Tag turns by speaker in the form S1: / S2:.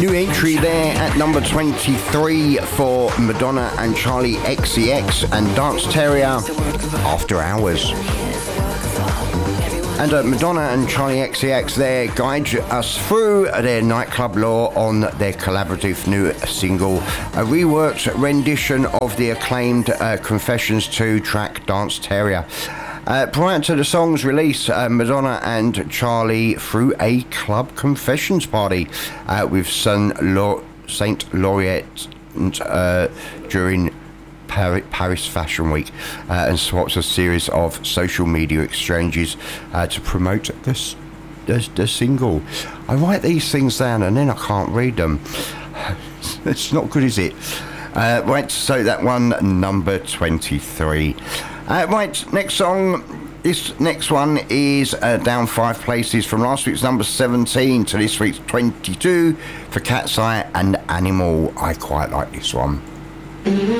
S1: New entry there at number 23 for Madonna and Charlie XCX and Dance Terrier, After Hours. And Madonna and Charlie XCX there guide us through their nightclub lore on their collaborative new single, a reworked rendition of the acclaimed Confessions 2 track Dance Terrier. Prior to the song's release, Madonna and Charlie threw a club confessions party with Saint Laurent during Paris Fashion Week and swapped a series of social media exchanges to promote the single. I write these things down and then I can't read them. It's not good, is it? Right, so that one, number 23. Right, next song. This next one is down 5 places from last week's number 17 to this week's 22 for Cat's Eye and Animal. I quite like this one.